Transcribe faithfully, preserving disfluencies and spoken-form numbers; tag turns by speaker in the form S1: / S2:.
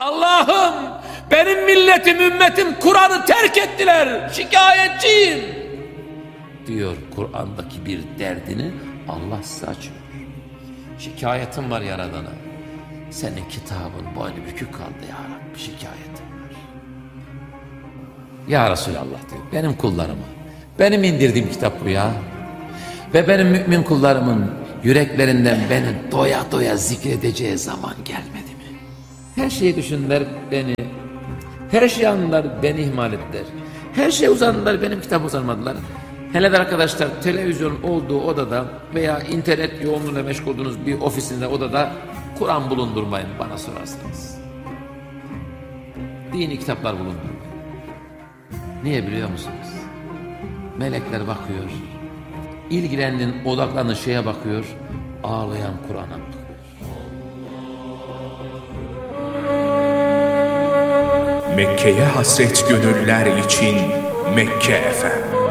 S1: Allah'ım, benim milletim, ümmetim Kur'an'ı terk ettiler, şikayetçiyim diyor. Kur'an'daki bir derdini Allah size açıyor. Şikayetim var Yaradan'a. Senin kitabın boynu bükük kaldı ya Rabbi, şikayetim var. Ya Resulallah diyor, benim kullarıma, benim indirdiğim kitap bu ya. Ve benim mümin kullarımın yüreklerinden beni doya doya zikredeceği zaman gelmedi mi? Her şeyi düşündüler beni, her şeyi andılar beni ihmal ettiler. Her şey uzandılar, benim kitabı uzanmadılar. Hele de arkadaşlar, televizyon olduğu odada veya internet yoğunluğuyla meşgul olduğunuz bir ofisinde, odada Kur'an bulundurmayın bana sorarsanız. Dini kitaplar bulundurmayın. Niye biliyor musunuz? Melekler bakıyor, ilgilendiğin, odaklandığın şeye bakıyor, ağlayan Kur'an'a bakıyor.
S2: Mekke'ye hasret gönüller için Mekke Efem.